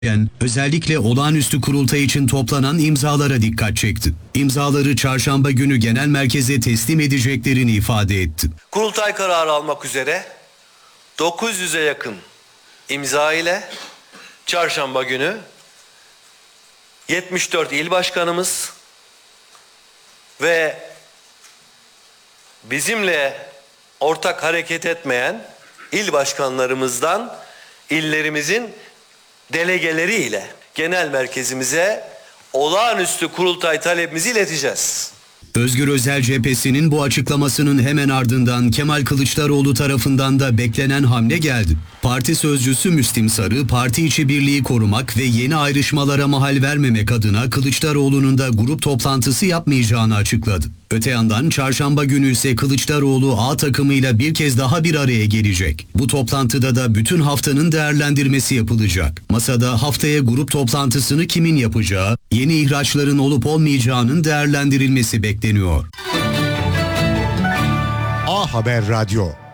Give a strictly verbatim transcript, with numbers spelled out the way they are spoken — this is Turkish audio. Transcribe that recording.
özellikle olağanüstü kurultay için toplanan imzalara dikkat çekti. İmzaları çarşamba günü genel merkeze teslim edeceklerini ifade etti. Kurultay kararı almak üzere dokuz yüze yakın imza ile çarşamba günü yetmiş dört il başkanımız ve bizimle ortak hareket etmeyen il başkanlarımızdan illerimizin delegeleri ile genel merkezimize olağanüstü kurultay talebimizi ileteceğiz. Özgür Özel cephesinin bu açıklamasının hemen ardından Kemal Kılıçdaroğlu tarafından da beklenen hamle geldi. Parti sözcüsü Müslim Sarı, parti içi birliği korumak ve yeni ayrışmalara mahal vermemek adına Kılıçdaroğlu'nun da grup toplantısı yapmayacağını açıkladı. Öte yandan çarşamba günü ise Kılıçdaroğlu A takımıyla bir kez daha bir araya gelecek. Bu toplantıda da bütün haftanın değerlendirmesi yapılacak. Masada haftaya grup toplantısını kimin yapacağı, yeni ihraçların olup olmayacağının değerlendirilmesi bekleniyor. A Haber Radyo